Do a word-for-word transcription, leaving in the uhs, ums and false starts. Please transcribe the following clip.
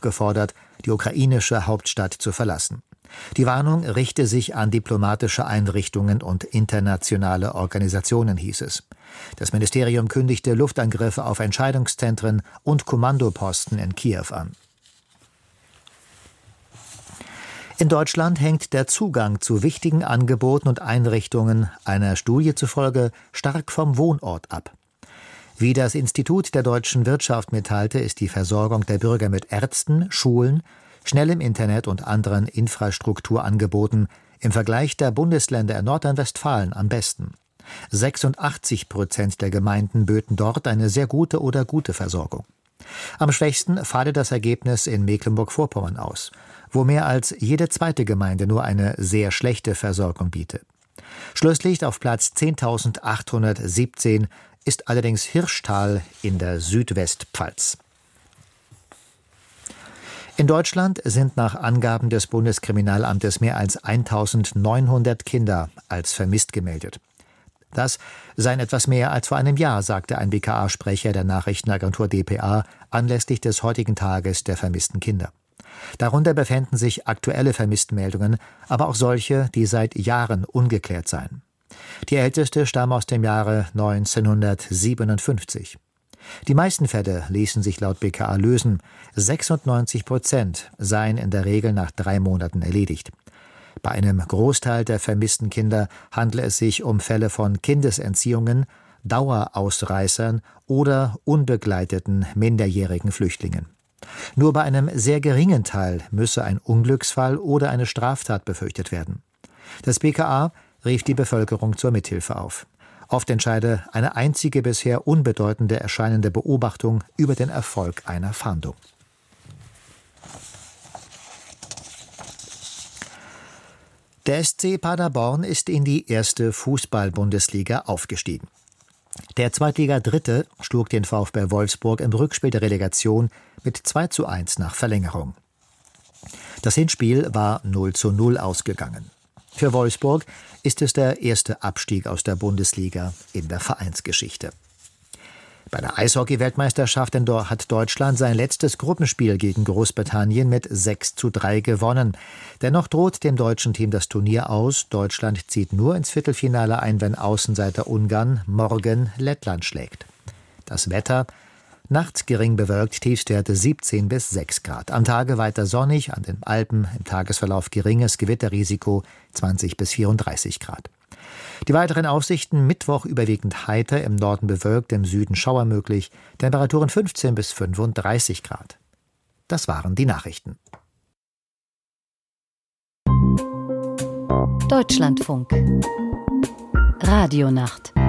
aufgefordert, die ukrainische Hauptstadt zu verlassen. Die Warnung richte sich an diplomatische Einrichtungen und internationale Organisationen, hieß es. Das Ministerium kündigte Luftangriffe auf Entscheidungszentren und Kommandoposten in Kiew an. In Deutschland hängt der Zugang zu wichtigen Angeboten und Einrichtungen einer Studie zufolge stark vom Wohnort ab. Wie das Institut der deutschen Wirtschaft mitteilte, ist die Versorgung der Bürger mit Ärzten, Schulen, schnellem Internet und anderen Infrastrukturangeboten im Vergleich der Bundesländer in Nordrhein-Westfalen am besten. sechsundachtzig Prozent der Gemeinden böten dort eine sehr gute oder gute Versorgung. Am schwächsten falle das Ergebnis in Mecklenburg-Vorpommern aus, wo mehr als jede zweite Gemeinde nur eine sehr schlechte Versorgung biete. Schlusslicht auf Platz zehntausendachthundertsiebzehn ist allerdings Hirschtal in der Südwestpfalz. In Deutschland sind nach Angaben des Bundeskriminalamtes mehr als eintausendneunhundert Kinder als vermisst gemeldet. Das seien etwas mehr als vor einem Jahr, sagte ein B K A-Sprecher der Nachrichtenagentur d p a anlässlich des heutigen Tages der vermissten Kinder. Darunter befänden sich aktuelle Vermisstenmeldungen, aber auch solche, die seit Jahren ungeklärt seien. Die älteste stammt aus dem Jahre neunzehnhundertsiebenundfünfzig. Die meisten Fälle ließen sich laut B K A lösen. sechsundneunzig Prozent seien in der Regel nach drei Monaten erledigt. Bei einem Großteil der vermissten Kinder handle es sich um Fälle von Kindesentziehungen, Dauerausreißern oder unbegleiteten minderjährigen Flüchtlingen. Nur bei einem sehr geringen Teil müsse ein Unglücksfall oder eine Straftat befürchtet werden. Das B K A rief die Bevölkerung zur Mithilfe auf. Oft entscheide eine einzige bisher unbedeutende erscheinende Beobachtung über den Erfolg einer Fahndung. Der S C Paderborn ist in die erste Fußball-Bundesliga aufgestiegen. Der Zweitliga-Dritte schlug den VfB Wolfsburg im Rückspiel der Relegation mit zwei zu eins nach Verlängerung. Das Hinspiel war null zu null ausgegangen. Für Wolfsburg ist es der erste Abstieg aus der Bundesliga in der Vereinsgeschichte. Bei der Eishockey-Weltmeisterschaft hat Deutschland sein letztes Gruppenspiel gegen Großbritannien mit sechs zu drei gewonnen. Dennoch droht dem deutschen Team das Turnier aus. Deutschland zieht nur ins Viertelfinale ein, wenn Außenseiter Ungarn morgen Lettland schlägt. Das Wetter: nachts gering bewölkt, Tiefstwerte siebzehn bis sechs Grad. Am Tage weiter sonnig, an den Alpen im Tagesverlauf geringes Gewitterrisiko zwanzig bis vierunddreißig Grad. Die weiteren Aussichten: Mittwoch überwiegend heiter, im Norden bewölkt, im Süden Schauer möglich, Temperaturen fünfzehn bis fünfunddreißig Grad. Das waren die Nachrichten. Deutschlandfunk Radionacht.